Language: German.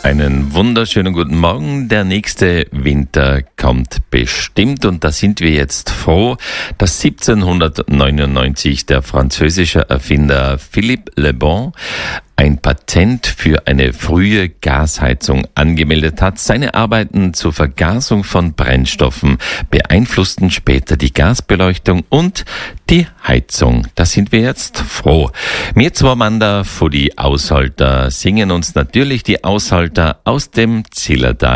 Einen wunderschönen guten Morgen. Der nächste Winter kommt bestimmt und da sind wir jetzt froh, dass 1799 der französische Erfinder Philippe Le Bon ein Patent für eine frühe Gasheizung angemeldet hat. Seine Arbeiten zur Vergasung von Brennstoffen beeinflussten später die Gasbeleuchtung und die Heizung. Da sind wir jetzt froh. Wir zwei Manda vor die Aushalter singen uns natürlich die Aushalter aus dem Zillertal.